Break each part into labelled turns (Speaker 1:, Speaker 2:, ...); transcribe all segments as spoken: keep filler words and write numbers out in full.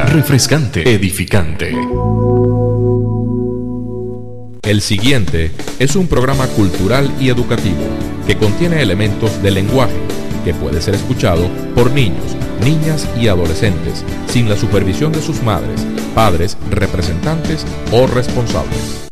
Speaker 1: refrescante, edificante. El siguiente es un programa cultural y educativo que contiene elementos del lenguaje que puede ser escuchado por niños, niñas y adolescentes sin la supervisión de sus madres, padres, representantes o responsables.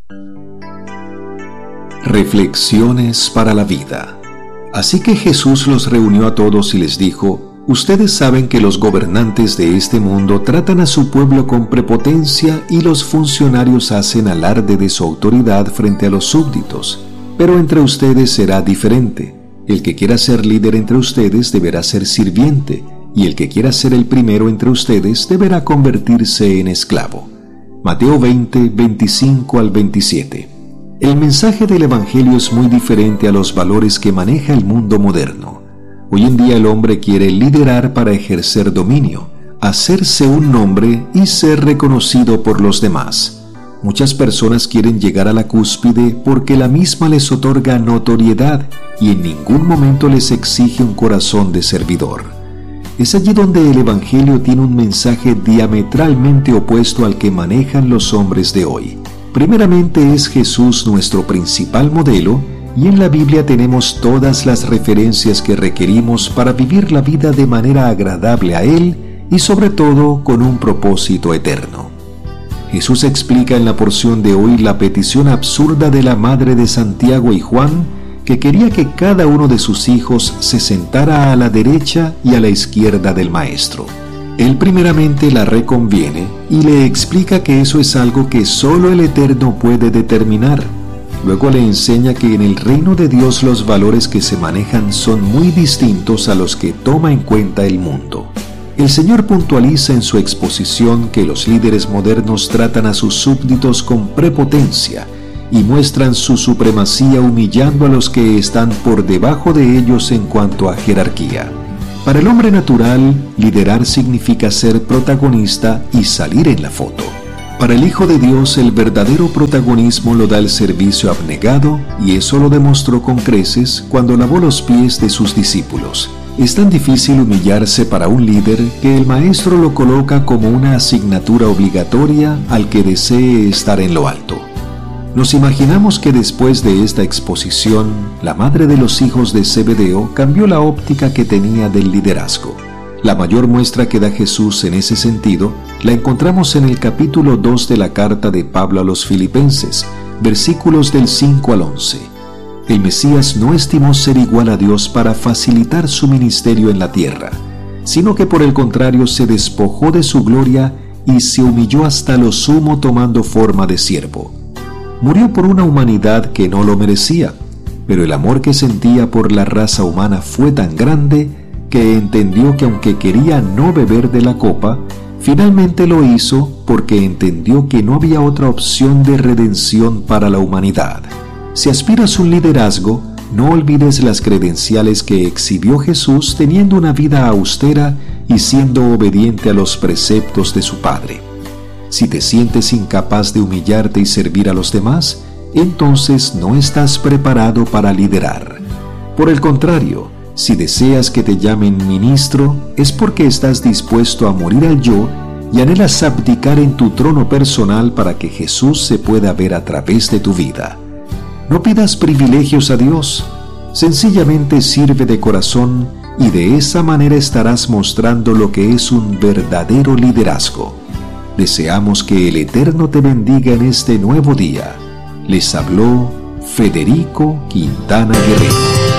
Speaker 2: Reflexiones para la vida. Así que Jesús los reunió a todos y les dijo: ustedes saben que los gobernantes de este mundo tratan a su pueblo con prepotencia y los funcionarios hacen alarde de su autoridad frente a los súbditos. Pero entre ustedes será diferente. El que quiera ser líder entre ustedes deberá ser sirviente, y el que quiera ser el primero entre ustedes deberá convertirse en esclavo. Mateo veinte, veinticinco al veintisiete. El mensaje del Evangelio es muy diferente a los valores que maneja el mundo moderno. Hoy en día el hombre quiere liderar para ejercer dominio, hacerse un nombre y ser reconocido por los demás. Muchas personas quieren llegar a la cúspide porque la misma les otorga notoriedad y en ningún momento les exige un corazón de servidor. Es allí donde el Evangelio tiene un mensaje diametralmente opuesto al que manejan los hombres de hoy. Primeramente es Jesús nuestro principal modelo, y en la Biblia tenemos todas las referencias que requerimos para vivir la vida de manera agradable a Él y sobre todo con un propósito eterno. Jesús explica en la porción de hoy la petición absurda de la madre de Santiago y Juan, que quería que cada uno de sus hijos se sentara a la derecha y a la izquierda del Maestro. Él primeramente la reconviene y le explica que eso es algo que solo el Eterno puede determinar. Luego le enseña que en el reino de Dios los valores que se manejan son muy distintos a los que toma en cuenta el mundo. El Señor puntualiza en su exposición que los líderes modernos tratan a sus súbditos con prepotencia y muestran su supremacía humillando a los que están por debajo de ellos en cuanto a jerarquía. Para el hombre natural, liderar significa ser protagonista y salir en la foto. Para el Hijo de Dios, el verdadero protagonismo lo da el servicio abnegado, y eso lo demostró con creces cuando lavó los pies de sus discípulos. Es tan difícil humillarse para un líder que el Maestro lo coloca como una asignatura obligatoria al que desee estar en lo alto. Nos imaginamos que después de esta exposición, la madre de los hijos de Zebedeo cambió la óptica que tenía del liderazgo. La mayor muestra que da Jesús en ese sentido la encontramos en el capítulo dos de la carta de Pablo a los Filipenses, versículos del cinco al once. El Mesías no estimó ser igual a Dios para facilitar su ministerio en la tierra, sino que por el contrario se despojó de su gloria y se humilló hasta lo sumo tomando forma de siervo. Murió por una humanidad que no lo merecía, pero el amor que sentía por la raza humana fue tan grande que entendió que aunque quería no beber de la copa, finalmente lo hizo porque entendió que no había otra opción de redención para la humanidad. Si aspiras a un liderazgo, no olvides las credenciales que exhibió Jesús teniendo una vida austera y siendo obediente a los preceptos de su Padre. Si te sientes incapaz de humillarte y servir a los demás, entonces no estás preparado para liderar. Por el contrario, si deseas que te llamen ministro, es porque estás dispuesto a morir al yo y anhelas abdicar en tu trono personal para que Jesús se pueda ver a través de tu vida. No pidas privilegios a Dios, sencillamente sirve de corazón y de esa manera estarás mostrando lo que es un verdadero liderazgo. Deseamos que el Eterno te bendiga en este nuevo día. Les habló Federico Quintana Guerrero.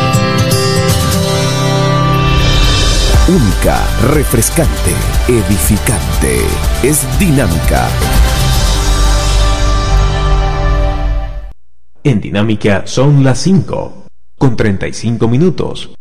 Speaker 3: Única, refrescante, edificante. Es dinámica.
Speaker 1: En Dinámica son las cinco, con treinta y cinco minutos.